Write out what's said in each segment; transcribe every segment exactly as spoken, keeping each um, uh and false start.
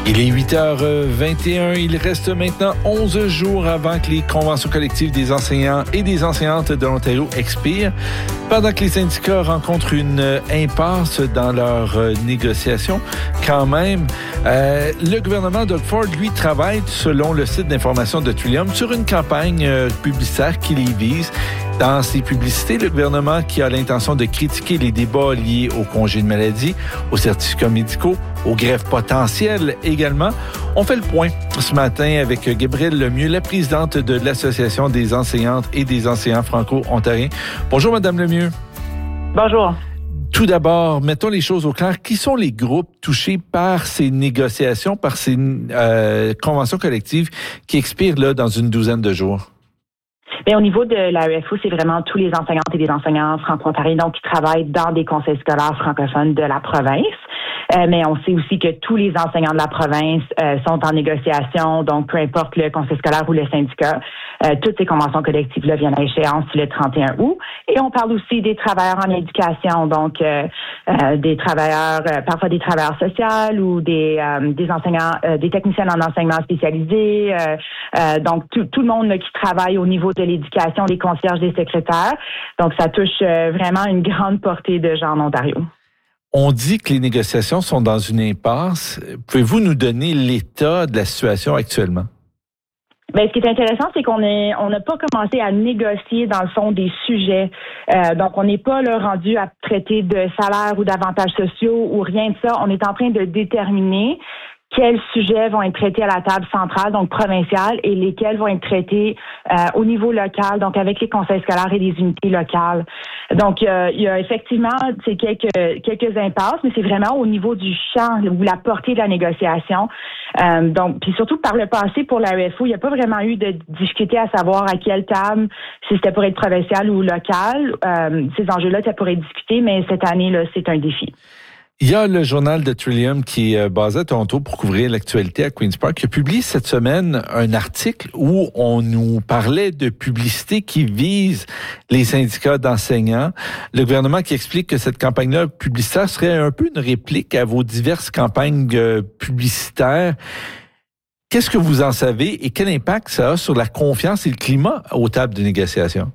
Il est huit heures vingt et un. Il reste maintenant onze jours avant que les conventions collectives des enseignants et des enseignantes de l'Ontario expirent. Pendant que les syndicats rencontrent une impasse dans leurs négociations, quand même, euh, le gouvernement Doug Ford, lui, travaille, selon le site d'information de Trillium, sur une campagne publicitaire qui les vise. Dans ses publicités, le gouvernement qui a l'intention de critiquer les débats liés au congé de maladie, aux certificats médicaux, aux greffes potentielles également. On fait le point ce matin avec Gabrielle Lemieux, la présidente de l'Association des enseignantes et des enseignants franco-ontariens. Bonjour, Madame Lemieux. Bonjour. Tout d'abord, mettons les choses au clair. Qui sont les groupes touchés par ces négociations, par ces euh, conventions collectives qui expirent là dans une douzaine de jours? Bien, au niveau de l'A E F O, c'est vraiment tous les enseignantes et des enseignants franco-ontariens donc qui travaillent dans des conseils scolaires francophones de la province. Euh, mais on sait aussi que tous les enseignants de la province euh, sont en négociation, donc peu importe le conseil scolaire ou le syndicat, euh, toutes ces conventions collectives-là viennent à échéance le trente et un août. Et on parle aussi des travailleurs en éducation, donc euh, euh, des travailleurs, euh, parfois des travailleurs sociaux ou des euh, des enseignants, euh, des techniciens en enseignement spécialisé, euh, euh, donc tout, tout le monde là, qui travaille au niveau de l'éducation, les concierges, des secrétaires. Donc ça touche euh, vraiment une grande portée de gens en Ontario. On dit que les négociations sont dans une impasse. Pouvez-vous nous donner l'état de la situation actuellement? Bien, ce qui est intéressant, c'est qu'on est, on n'a pas commencé à négocier dans le fond des sujets. Euh, donc, on n'est pas là rendu à traiter de salaire ou d'avantages sociaux ou rien de ça. On est en train de déterminer quels sujets vont être traités à la table centrale, donc provinciale, et lesquels vont être traités euh, au niveau local, donc avec les conseils scolaires et les unités locales. Donc, euh, il y a effectivement c'est quelques quelques impasses, mais c'est vraiment au niveau du champ ou la portée de la négociation. Euh, donc, puis surtout par le passé pour l'A E F O, il n'y a pas vraiment eu de difficulté à savoir à quelle table, si c'était pour être provincial ou local. Euh, ces enjeux-là, ça pourrait être discuté, mais cette année-là, c'est un défi. Il y a le journal de Trillium qui est basé à Toronto pour couvrir l'actualité à Queen's Park qui a publié cette semaine un article où on nous parlait de publicité qui vise les syndicats d'enseignants. Le gouvernement qui explique que cette campagne-là publicitaire serait un peu une réplique à vos diverses campagnes publicitaires. Qu'est-ce que vous en savez et quel impact ça a sur la confiance et le climat aux tables de négociation?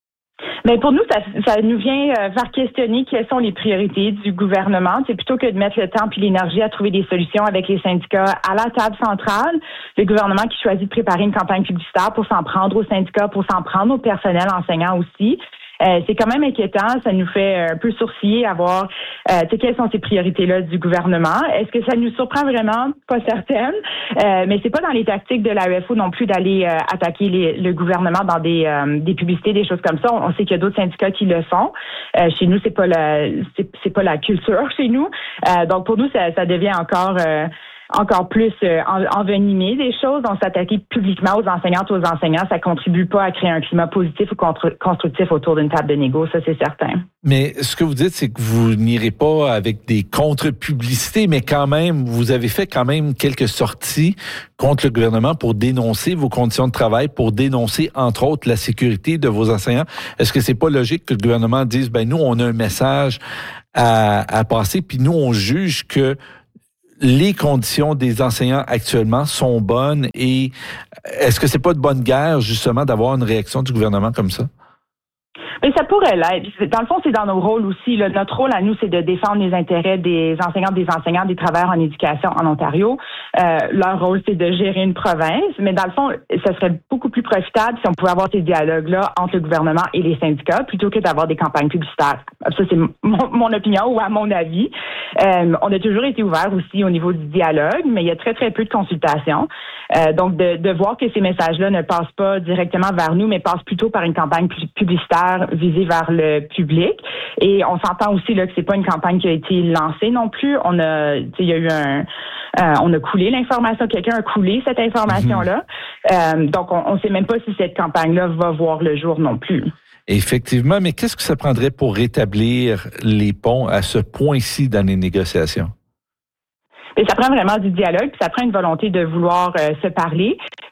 Mais pour nous, ça, ça nous vient euh, faire questionner quelles sont les priorités du gouvernement. C'est plutôt que de mettre le temps puis l'énergie à trouver des solutions avec les syndicats à la table centrale. Le gouvernement qui choisit de préparer une campagne publicitaire pour s'en prendre aux syndicats, pour s'en prendre au personnel enseignant aussi. Euh, c'est quand même inquiétant, ça nous fait un peu sourciller à voir euh, quelles sont ces priorités-là du gouvernement. Est-ce que ça nous surprend vraiment? Pas certaine. Euh, mais c'est pas dans les tactiques de l'A E F O non plus d'aller euh, attaquer les, le gouvernement dans des, euh, des publicités, des choses comme ça. On, on sait qu'il y a d'autres syndicats qui le font. Euh, chez nous, c'est pas la c'est, c'est pas la culture chez nous. Euh, donc pour nous, ça, ça devient encore euh, encore plus euh, envenimer des choses. On s'attaque publiquement aux enseignantes, aux enseignants. Ça contribue pas à créer un climat positif ou contre, constructif autour d'une table de négo, ça c'est certain. Mais ce que vous dites, c'est que vous n'irez pas avec des contre-publicités, mais quand même, vous avez fait quand même quelques sorties contre le gouvernement pour dénoncer vos conditions de travail, pour dénoncer, entre autres, la sécurité de vos enseignants. Est-ce que c'est pas logique que le gouvernement dise, ben nous, on a un message à, à passer, puis nous, on juge que les conditions des enseignants actuellement sont bonnes et est-ce que c'est pas de bonne guerre, justement, d'avoir une réaction du gouvernement comme ça? Mais ça pourrait l'être. Dans le fond, c'est dans nos rôles aussi. Là. Notre rôle à nous, c'est de défendre les intérêts des enseignantes, des enseignants, des travailleurs en éducation en Ontario. Euh, leur rôle, c'est de gérer une province. Mais dans le fond, ça serait beaucoup plus profitable si on pouvait avoir ces dialogues-là entre le gouvernement et les syndicats plutôt que d'avoir des campagnes publicitaires. Ça, c'est mon, mon opinion ou à mon avis. Euh, on a toujours été ouvert aussi au niveau du dialogue, mais il y a très, très peu de consultations. Euh, donc, de, de voir que ces messages-là ne passent pas directement vers nous, mais passent plutôt par une campagne publicitaire visée vers le public. Et on s'entend aussi là que c'est pas une campagne qui a été lancée non plus. On a, il y a eu un, euh, on a coulé l'information. Quelqu'un a coulé cette information-là. Mm-hmm. Euh, donc, on ne sait même pas si cette campagne-là va voir le jour non plus. Effectivement, mais qu'est-ce que ça prendrait pour rétablir les ponts à ce point-ci dans les négociations? Et ça prend vraiment du dialogue, puis ça prend une volonté de vouloir euh, se parler.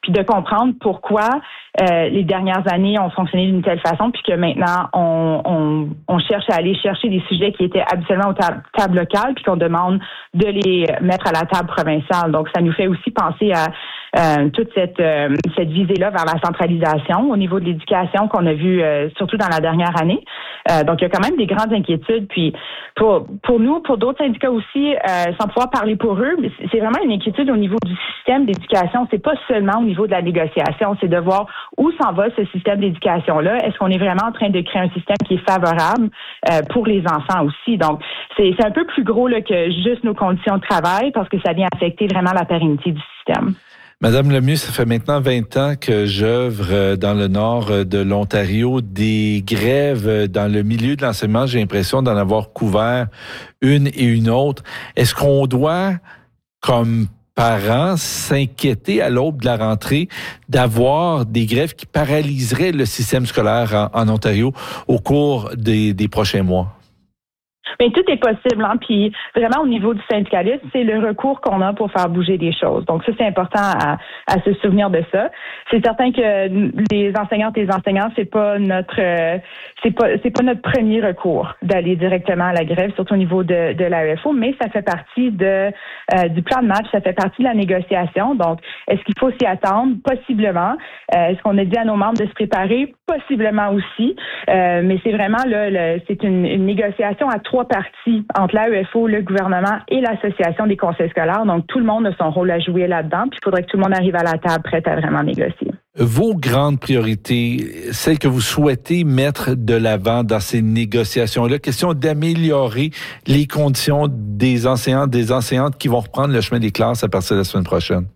puis de comprendre pourquoi euh, les dernières années ont fonctionné d'une telle façon, puis que maintenant on, on, on cherche à aller chercher des sujets qui étaient habituellement aux ta- tables locales, puis qu'on demande de les mettre à la table provinciale. Donc, ça nous fait aussi penser à euh, toute cette euh, cette visée-là vers la centralisation au niveau de l'éducation qu'on a vu euh, surtout dans la dernière année. Euh, donc, il y a quand même des grandes inquiétudes. Puis, pour pour nous, pour d'autres syndicats aussi, euh, sans pouvoir parler pour eux, c'est vraiment une inquiétude au niveau du système d'éducation. C'est pas seulement au niveau de la négociation, c'est de voir où s'en va ce système d'éducation-là. Est-ce qu'on est vraiment en train de créer un système qui est favorable euh, pour les enfants aussi? Donc, c'est, c'est un peu plus gros là, que juste nos conditions de travail parce que ça vient affecter vraiment la pérennité du système. Madame Lemieux, ça fait maintenant vingt ans que j'œuvre dans le nord de l'Ontario. Des grèves dans le milieu de l'enseignement, j'ai l'impression d'en avoir couvert une et une autre. Est-ce qu'on doit, comme parents, s'inquiéter à l'aube de la rentrée d'avoir des grèves qui paralyseraient le système scolaire en, en Ontario au cours des, des prochains mois? Mais tout est possible, hein. Puis vraiment au niveau du syndicalisme, c'est le recours qu'on a pour faire bouger des choses. Donc ça, c'est important à, à se souvenir de ça. C'est certain que les enseignantes et les enseignants, c'est pas notre euh, c'est pas c'est pas notre premier recours d'aller directement à la grève, surtout au niveau de, de l'A E F O, mais ça fait partie de euh, du plan de match, ça fait partie de la négociation. Donc, est-ce qu'il faut s'y attendre? Possiblement. Euh, est-ce qu'on a dit à nos membres de se préparer? Possiblement aussi. Euh, mais c'est vraiment là, le, c'est une, une négociation à trois parties entre l'A E F O, le gouvernement et l'Association des conseils scolaires. Donc, tout le monde a son rôle à jouer là-dedans. Puis, il faudrait que tout le monde arrive à la table prête à vraiment négocier. Vos grandes priorités, celles que vous souhaitez mettre de l'avant dans ces négociations-là, question d'améliorer les conditions des enseignants, des enseignantes qui vont reprendre le chemin des classes à partir de la semaine prochaine.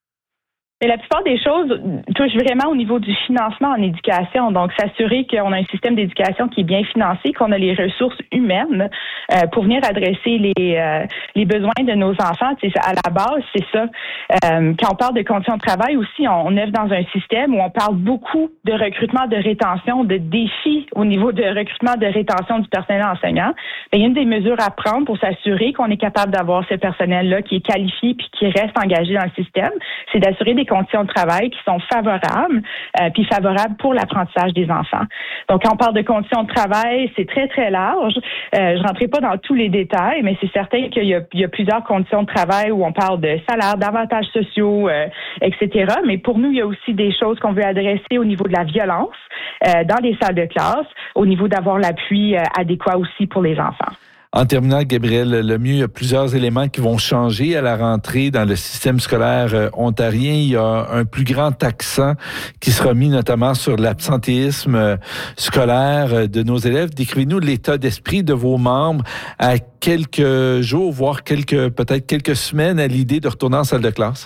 Mais la plupart des choses touchent vraiment au niveau du financement en éducation. Donc, s'assurer qu'on a un système d'éducation qui est bien financé, qu'on a les ressources humaines euh, pour venir adresser les euh, les besoins de nos enfants. C'est à la base, c'est ça. Euh, quand on parle de conditions de travail aussi, on, on est dans un système où on parle beaucoup de recrutement, de rétention, de défis au niveau de recrutement, de rétention du personnel enseignant. Mais il y a une des mesures à prendre pour s'assurer qu'on est capable d'avoir ce personnel-là qui est qualifié puis qui reste engagé dans le système. C'est d'assurer des conditions de travail qui sont favorables, euh, puis favorables pour l'apprentissage des enfants. Donc, quand on parle de conditions de travail, c'est très, très large. Euh, je ne rentrerai pas dans tous les détails, mais c'est certain qu'il y a, il y a plusieurs conditions de travail où on parle de salaire, d'avantages sociaux, euh, et cetera. Mais pour nous, il y a aussi des choses qu'on veut adresser au niveau de la violence euh, dans les salles de classe, au niveau d'avoir l'appui euh, adéquat aussi pour les enfants. En terminant, Gabrielle Lemieux, il y a plusieurs éléments qui vont changer à la rentrée dans le système scolaire euh, ontarien. Il y a un plus grand accent qui sera mis notamment sur l'absentéisme euh, scolaire euh, de nos élèves. Décrivez-nous l'état d'esprit de vos membres à quelques jours, voire quelques peut-être quelques semaines à l'idée de retourner en salle de classe.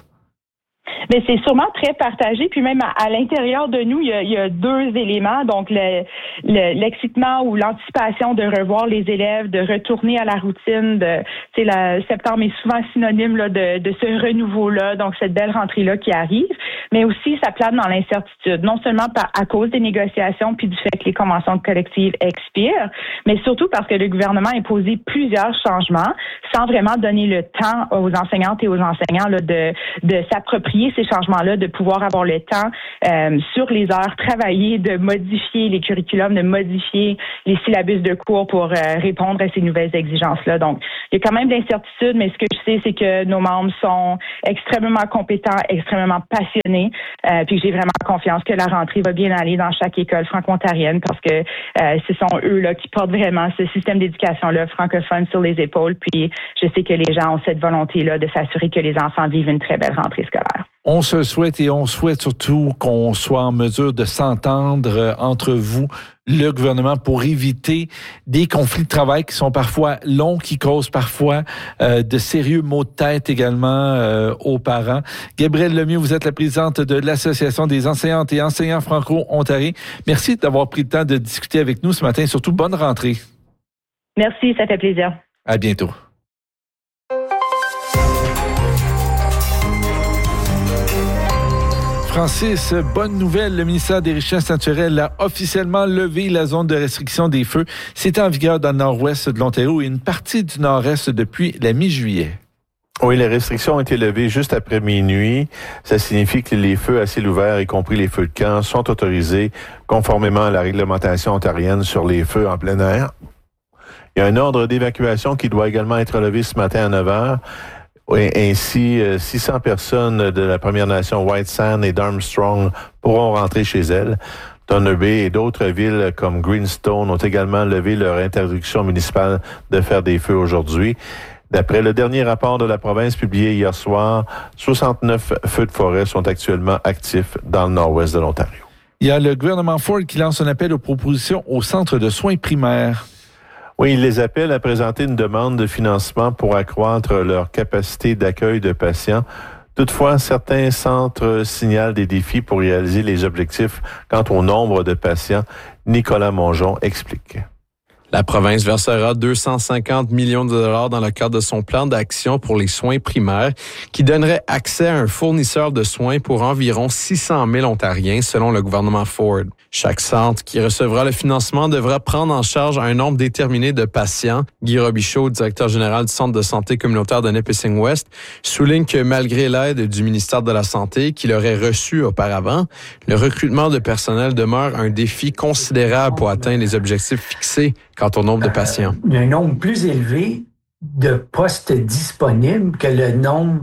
Mais c'est sûrement très partagé. Puis même à, à l'intérieur de nous, il y, a, il y a deux éléments. Donc, le, le, l'excitement ou l'anticipation de revoir les élèves, de retourner à la routine. De, tu sais, la septembre est souvent synonyme là, de, de ce renouveau-là, donc cette belle rentrée-là qui arrive. Mais aussi, ça plane dans l'incertitude, non seulement par, à cause des négociations puis du fait que les conventions collectives expirent, mais surtout parce que le gouvernement a imposé plusieurs changements sans vraiment donner le temps aux enseignantes et aux enseignants là, de, de s'approprier ces changements-là, de pouvoir avoir le temps euh, sur les heures travaillées, de modifier les curriculums, de modifier les syllabus de cours pour euh, répondre à ces nouvelles exigences-là. Donc, il y a quand même de l'incertitude, mais ce que je sais, c'est que nos membres sont extrêmement compétents, extrêmement passionnés, euh, puis j'ai vraiment confiance que la rentrée va bien aller dans chaque école franco-ontarienne parce que euh, ce sont eux là qui portent vraiment ce système d'éducation-là francophone sur les épaules, puis je sais que les gens ont cette volonté-là de s'assurer que les enfants vivent une très belle rentrée scolaire. On se souhaite et on souhaite surtout qu'on soit en mesure de s'entendre entre vous, le gouvernement, pour éviter des conflits de travail qui sont parfois longs, qui causent parfois euh, de sérieux maux de tête également euh, aux parents. Gabrielle Lemieux, vous êtes la présidente de l'Association des enseignantes et enseignants franco-ontariens. Merci d'avoir pris le temps de discuter avec nous ce matin. Surtout, bonne rentrée. Merci, ça fait plaisir. À bientôt. Francis, bonne nouvelle, le ministère des Richesses naturelles a officiellement levé la zone de restriction des feux. C'est en vigueur dans le nord-ouest de l'Ontario et une partie du nord-est depuis la mi-juillet. Oui, les restrictions ont été levées juste après minuit. Ça signifie que les feux à ciel ouvert, y compris les feux de camp, sont autorisés conformément à la réglementation ontarienne sur les feux en plein air. Il y a un ordre d'évacuation qui doit également être levé ce matin à neuf heures. Ainsi, six cents personnes de la Première Nation White Sand et d'Armstrong pourront rentrer chez elles. Thunder Bay et d'autres villes comme Greenstone ont également levé leur interdiction municipale de faire des feux aujourd'hui. D'après le dernier rapport de la province publié hier soir, soixante-neuf feux de forêt sont actuellement actifs dans le nord-ouest de l'Ontario. Il y a le gouvernement Ford qui lance un appel aux propositions au centre de soins primaires. Oui, il les appelle à présenter une demande de financement pour accroître leur capacité d'accueil de patients. Toutefois, certains centres signalent des défis pour réaliser les objectifs quant au nombre de patients. Nicolas Mongeon explique. La province versera deux cent cinquante millions de dollars dans le cadre de son plan d'action pour les soins primaires qui donnerait accès à un fournisseur de soins pour environ six cent mille Ontariens selon le gouvernement Ford. Chaque centre qui recevra le financement devra prendre en charge un nombre déterminé de patients. Guy Robichaud, directeur général du Centre de santé communautaire de Nipissing-West, souligne que malgré l'aide du ministère de la Santé qu'il aurait reçue auparavant, le recrutement de personnel demeure un défi considérable pour atteindre les objectifs fixés quant au nombre de patients. Euh, il y a un nombre plus élevé de postes disponibles que le nombre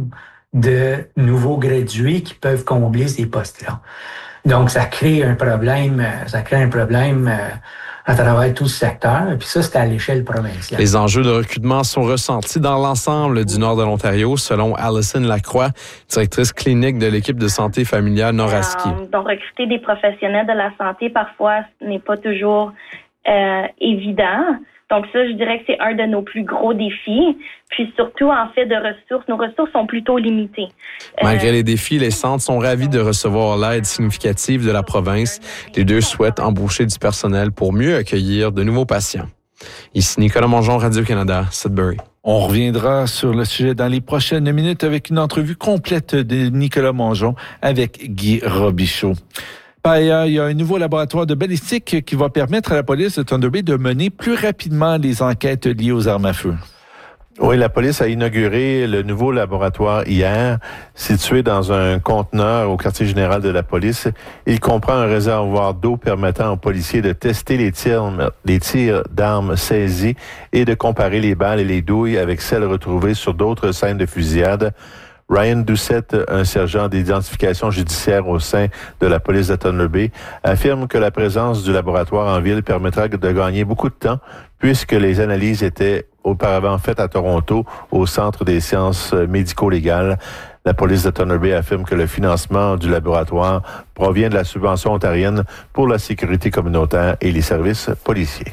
de nouveaux gradués qui peuvent combler ces postes-là. Donc, ça crée un problème, ça crée un problème euh, à travers tout ce secteur. Puis ça, c'est à l'échelle provinciale. Les enjeux de recrutement sont ressentis dans l'ensemble du nord de l'Ontario, selon Alison Lacroix, directrice clinique de l'équipe de santé familiale Nord-Aski. Euh, donc, recruter des professionnels de la santé, parfois, ce n'est pas toujours euh, évident. Donc ça, je dirais que c'est un de nos plus gros défis. Puis surtout, en fait, de ressources. Nos ressources sont plutôt limitées. Malgré euh, les défis, les centres sont ravis de recevoir l'aide significative de la province. Les deux souhaitent embaucher du personnel pour mieux accueillir de nouveaux patients. Ici Nicolas Mongeon, Radio-Canada, Sudbury. On reviendra sur le sujet dans les prochaines minutes avec une entrevue complète de Nicolas Mongeon avec Guy Robichaud. Par ailleurs, il y a un nouveau laboratoire de balistique qui va permettre à la police de Thunder Bay de mener plus rapidement les enquêtes liées aux armes à feu. Oui, la police a inauguré le nouveau laboratoire hier, situé dans un conteneur au quartier général de la police. Il comprend un réservoir d'eau permettant aux policiers de tester les tirs, les tirs d'armes saisies et de comparer les balles et les douilles avec celles retrouvées sur d'autres scènes de fusillade. Ryan Doucette, un sergent d'identification judiciaire au sein de la police de Thunder Bay, affirme que la présence du laboratoire en ville permettra de gagner beaucoup de temps puisque les analyses étaient auparavant faites à Toronto au Centre des sciences médico-légales. La police de Thunder Bay affirme que le financement du laboratoire provient de la subvention ontarienne pour la sécurité communautaire et les services policiers.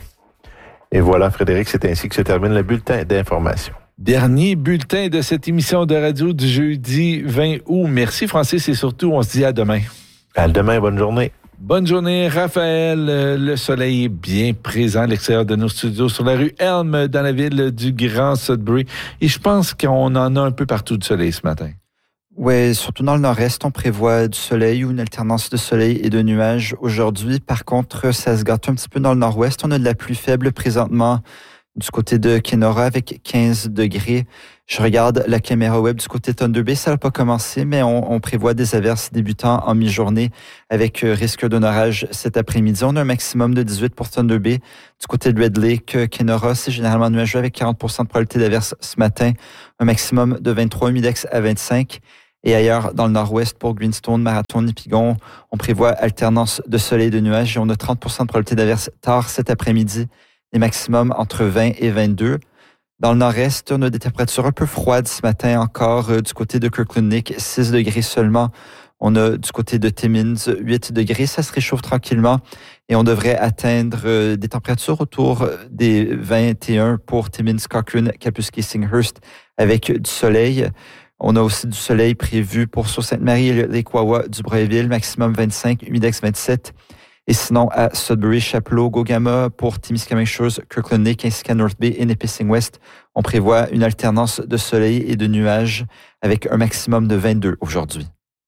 Et voilà, Frédéric, c'est ainsi que se termine le bulletin d'information. Dernier bulletin de cette émission de radio du jeudi vingt août. Merci Francis et surtout, on se dit à demain. À demain, bonne journée. Bonne journée, Raphaël. Le soleil est bien présent à l'extérieur de nos studios sur la rue Elm dans la ville du Grand Sudbury. Et je pense qu'on en a un peu partout du soleil ce matin. Oui, surtout dans le nord-est, on prévoit du soleil ou une alternance de soleil et de nuages aujourd'hui. Par contre, ça se gâte un petit peu dans le nord-ouest. On a de la pluie faible présentement du côté de Kenora avec quinze degrés. Je regarde la caméra web du côté de Thunder Bay. Ça n'a pas commencé, mais on, on prévoit des averses débutant en mi-journée avec risque d'un orage cet après-midi. On a un maximum de dix-huit pour Thunder Bay. Du côté de Red Lake, Kenora, c'est généralement nuageux avec quarante pour cent de probabilité d'averse ce matin. Un maximum de vingt-trois, humidex à vingt-cinq. Et ailleurs, dans le nord-ouest, pour Greenstone, Marathon, Nipigon, on prévoit alternance de soleil et de nuages et on a trente pour cent de probabilité d'averse tard cet après-midi. Les maximums entre vingt et vingt-deux. Dans le nord-est, on a des températures un peu froides ce matin encore euh, du côté de Kirkland-Lake, six degrés seulement. On a du côté de Timmins, huit degrés. Ça se réchauffe tranquillement et on devrait atteindre euh, des températures autour des vingt et un pour Timmins, Cochrane, Kapuskasing, Singhurst avec du soleil. On a aussi du soleil prévu pour Sault-Sainte-Marie et Lake Wawa, Dubreuilville, maximum vingt-cinq, humidex vingt-sept. Et sinon, à Sudbury, Chapleau, Gogama, pour Témiscamingue Shores, Kirkland Lake, ainsi qu'à North Bay et Nipissing-West, on prévoit une alternance de soleil et de nuages avec un maximum de vingt-deux aujourd'hui.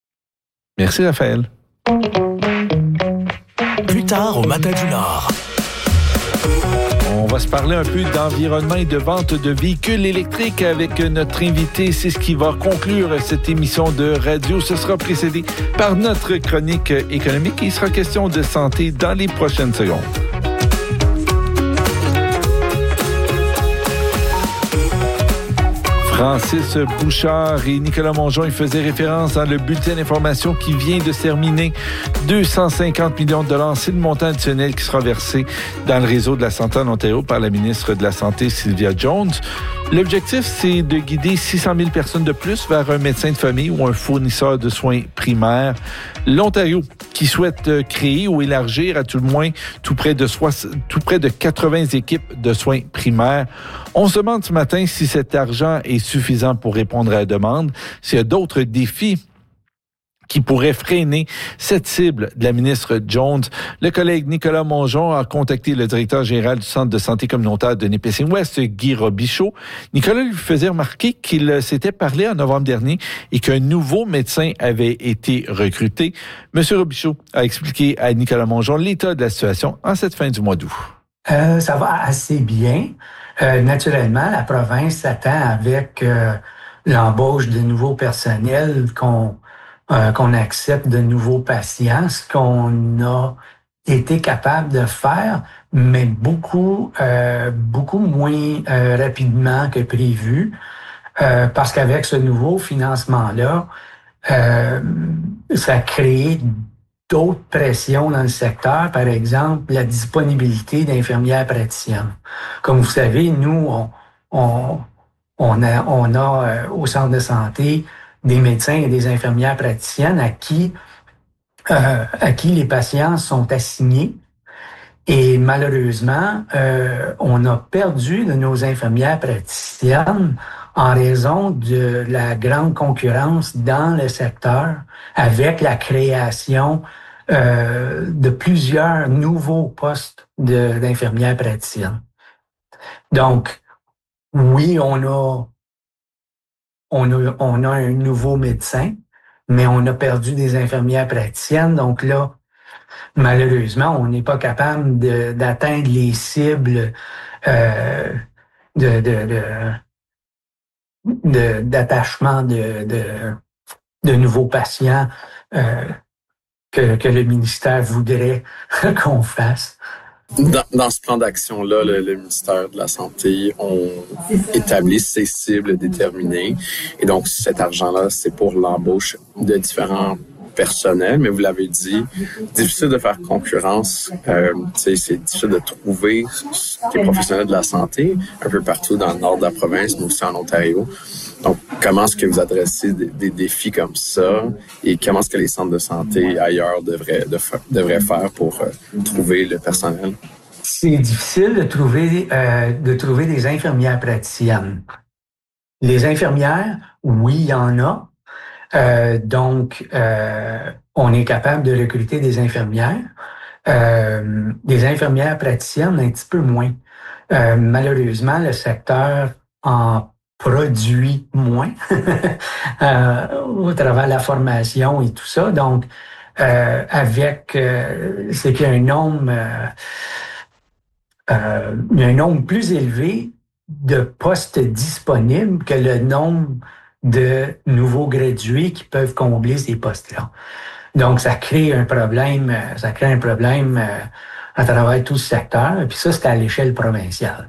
Merci, Raphaël. Plus tard au Matin du Nord. On va se parler un peu d'environnement et de vente de véhicules électriques avec notre invité. C'est ce qui va conclure cette émission de radio. Ce sera précédé par notre chronique économique. Il sera question de santé dans les prochaines secondes. Francis Bouchard et Nicolas Mongeon, ils faisaient référence dans le bulletin d'information qui vient de se terminer. deux cent cinquante millions de dollars, c'est le montant additionnel qui sera versé dans le réseau de la santé en Ontario par la ministre de la Santé, Sylvia Jones. L'objectif, c'est de guider six cent mille personnes de plus vers un médecin de famille ou un fournisseur de soins primaires. L'Ontario, qui souhaite créer ou élargir à tout le moins tout près de, soixante, tout près de quatre-vingts équipes de soins primaires. On se demande ce matin si cet argent est suffisant pour répondre à la demande, s'il y a d'autres défis qui pourraient freiner cette cible de la ministre Jones. Le collègue Nicolas Mongeon a contacté le directeur général du Centre de santé communautaire de Nipissing-Ouest, Guy Robichaud. Nicolas lui faisait remarquer qu'il s'était parlé en novembre dernier et qu'un nouveau médecin avait été recruté. Monsieur Robichaud a expliqué à Nicolas Mongeon l'état de la situation en cette fin du mois d'août. Euh, ça va assez bien. Euh, naturellement, la province s'attend avec euh, l'embauche de nouveaux personnels qu'on Euh, qu'on accepte de nouveaux patients, ce qu'on a été capable de faire, mais beaucoup, euh, beaucoup moins euh, rapidement que prévu, euh, parce qu'avec ce nouveau financement-là, euh, ça a créé d'autres pressions dans le secteur, par exemple la disponibilité d'infirmières praticiennes. Comme vous savez, nous, on, on, on a, on a euh, au centre de santé des médecins et des infirmières praticiennes à qui, euh, à qui les patients sont assignés. Et malheureusement, euh, on a perdu de nos infirmières praticiennes en raison de la grande concurrence dans le secteur avec la création euh, de plusieurs nouveaux postes de, d'infirmières praticiennes. Donc, oui, on a On a, on a un nouveau médecin, mais on a perdu des infirmières praticiennes. Donc là, malheureusement, on n'est pas capable de, d'atteindre les cibles euh, de, de, de, de, d'attachement de, de, de nouveaux patients euh, que, que le ministère voudrait qu'on fasse. Dans, dans ce plan d'action-là, le, le ministère de la Santé ont établi ses cibles déterminées. Et donc, cet argent-là, c'est pour l'embauche de différents personnels. Mais vous l'avez dit, difficile de faire concurrence. Euh, c'est difficile de trouver des professionnels de la santé un peu partout dans le nord de la province, mais aussi en Ontario. Donc, comment est-ce que vous adressez des, des défis comme ça et comment est-ce que les centres de santé ailleurs devraient, de, devraient faire pour euh, trouver le personnel? C'est difficile de trouver, euh, de trouver des infirmières praticiennes. Les infirmières, oui, il y en a. Euh, donc, euh, on est capable de recruter des infirmières. Euh, des infirmières praticiennes, un petit peu moins. Euh, malheureusement, le secteur en produit moins euh, au travers de la formation et tout ça. Donc, euh, avec, euh, c'est qu'il y a un nombre, euh, euh, il y a un nombre plus élevé de postes disponibles que le nombre de nouveaux gradués qui peuvent combler ces postes-là. Donc, ça crée un problème, ça crée un problème euh, à travers tout ce secteur. Et puis ça, c'est à l'échelle provinciale.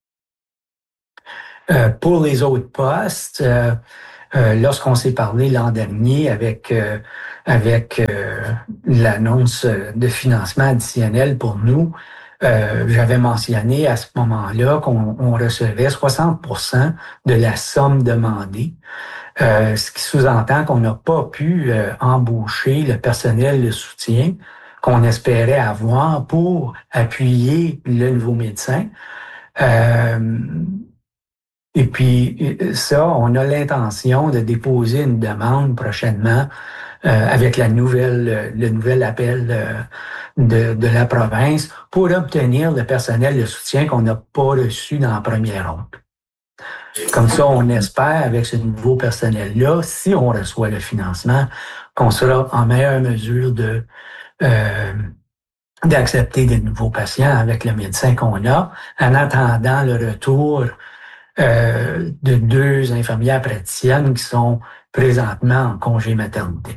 Euh, pour les autres postes, euh, euh, lorsqu'on s'est parlé l'an dernier avec euh, avec euh, l'annonce de financement additionnel pour nous, euh, j'avais mentionné à ce moment-là qu'on on recevait soixante pour cent de la somme demandée, euh, ce qui sous-entend qu'on n'a pas pu euh, embaucher le personnel de soutien qu'on espérait avoir pour appuyer le nouveau médecin. Euh, Et puis, ça, on a l'intention de déposer une demande prochainement euh, avec la nouvelle, le nouvel appel euh, de, de la province pour obtenir le personnel de soutien qu'on n'a pas reçu dans la première ronde. Comme ça, on espère, avec ce nouveau personnel-là, si on reçoit le financement, qu'on sera en meilleure mesure de, euh, d'accepter de nouveaux patients avec le médecin qu'on a, en attendant le retour euh, de deux infirmières praticiennes qui sont présentement en congé maternité.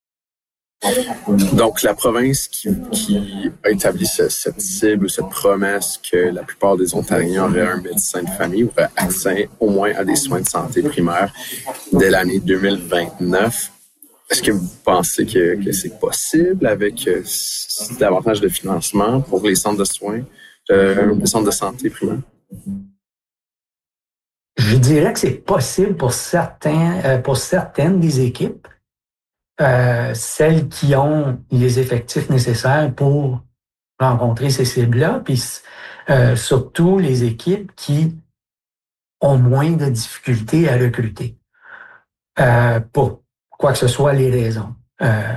Donc, la province qui, qui a établi ce, cette cible, cette promesse que la plupart des Ontariens auraient un médecin de famille, auraient accès au moins à des soins de santé primaires dès l'année deux mille vingt-neuf. Est-ce que vous pensez que, que c'est possible avec euh, davantage de financement pour les centres de soins, euh, les centres de santé primaires? Je dirais que c'est possible pour certains, euh, pour certaines des équipes, euh, celles qui ont les effectifs nécessaires pour rencontrer ces cibles-là, puis euh, surtout les équipes qui ont moins de difficultés à recruter. Euh, pour quoi que ce soit les raisons. Euh,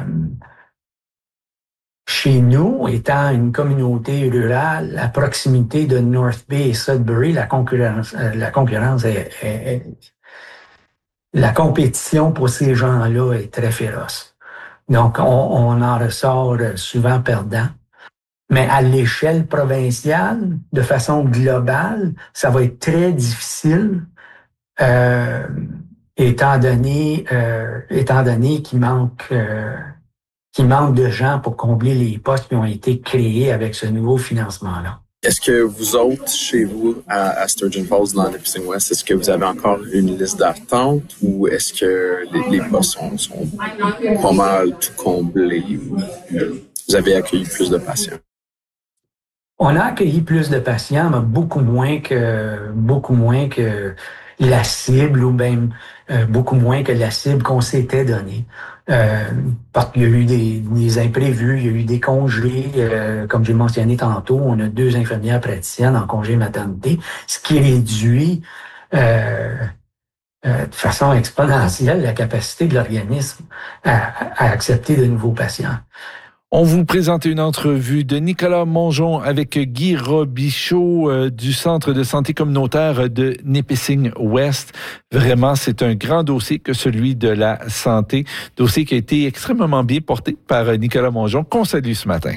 chez nous, étant une communauté rurale, à proximité de North Bay et Sudbury, la concurrence, euh, la concurrence est, est, est, la compétition pour ces gens-là est très féroce. Donc, on, on en ressort souvent perdant. Mais à l'échelle provinciale, de façon globale, ça va être très difficile. Euh, Étant donné, euh, étant donné qu'il manque, euh, qu'il manque de gens pour combler les postes qui ont été créés avec ce nouveau financement-là. Est-ce que vous autres, chez vous, à, à Sturgeon Falls, dans Nipissing West, est-ce que vous avez encore une liste d'attente ou est-ce que les, les postes sont, sont pas mal tout comblés ou euh, vous avez accueilli plus de patients? On a accueilli plus de patients, mais beaucoup moins que, beaucoup moins que la cible ou même euh, beaucoup moins que la cible qu'on s'était donnée. Euh, parce qu'il y a eu des, des imprévus, il y a eu des congés. Euh, comme j'ai mentionné tantôt, on a deux infirmières praticiennes en congé maternité, ce qui réduit euh, euh, de façon exponentielle la capacité de l'organisme à, à accepter de nouveaux patients. On vous présente une entrevue de Nicolas Mongeon avec Guy Robichaud euh, du Centre de santé communautaire de Nipissing West. Vraiment, c'est un grand dossier que celui de la santé. Dossier qui a été extrêmement bien porté par Nicolas Mongeon, qu'on salue ce matin.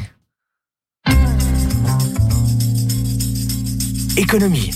Économie.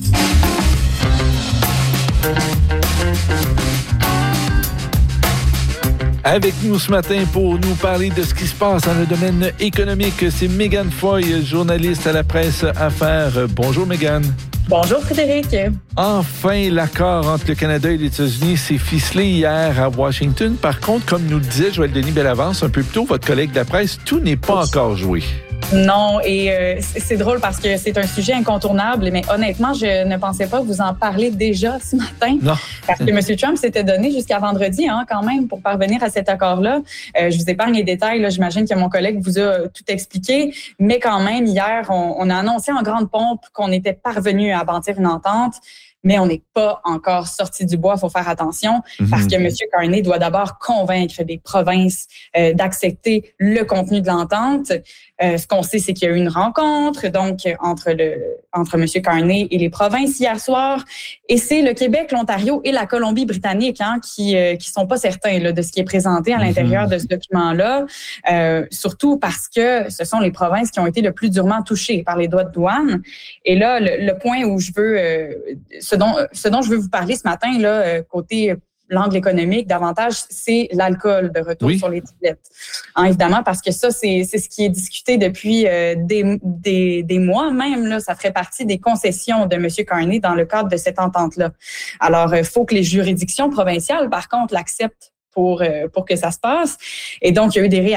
Avec nous ce matin pour nous parler de ce qui se passe dans le domaine économique, c'est Mégane Foy, journaliste à la presse Affaires. Bonjour Mégane. Bonjour Frédéric. Enfin, l'accord entre le Canada et les États-Unis s'est ficelé hier à Washington. Par contre, comme nous le disait Joël-Denis Bellavance un peu plus tôt, votre collègue de la presse, tout n'est pas encore joué. Non, et euh, c'est drôle parce que c'est un sujet incontournable, mais honnêtement, je ne pensais pas vous en parler déjà ce matin. Non. Parce que M. Trump s'était donné jusqu'à vendredi, hein, quand même, pour parvenir à cet accord-là. Euh, je vous épargne les détails, là, j'imagine que mon collègue vous a tout expliqué, mais quand même, hier, on, on a annoncé en grande pompe qu'on était parvenu à bâtir une entente. Mais on n'est pas encore sorti du bois, il faut faire attention, mm-hmm. parce que M. Carney doit d'abord convaincre des provinces euh, d'accepter le contenu de l'entente. Euh, ce qu'on sait, c'est qu'il y a eu une rencontre donc entre le entre M. Carney et les provinces hier soir, et c'est le Québec, l'Ontario et la Colombie-Britannique hein, qui euh, qui sont pas certains là, de ce qui est présenté à l'intérieur mm-hmm. de ce document-là, euh, surtout parce que ce sont les provinces qui ont été le plus durement touchées par les droits de douane. Et là, le, le point où je veux euh, Ce dont, ce dont je veux vous parler ce matin, là, côté l'angle économique, davantage, c'est l'alcool de retour oui. sur les tablettes. Hein, évidemment, parce que ça, c'est, c'est ce qui est discuté depuis euh, des, des, des mois même. Là, ça ferait partie des concessions de M. Carney dans le cadre de cette entente-là. Alors, il faut que les juridictions provinciales, par contre, l'acceptent pour, euh, pour que ça se passe. Et donc, il y a eu des réactions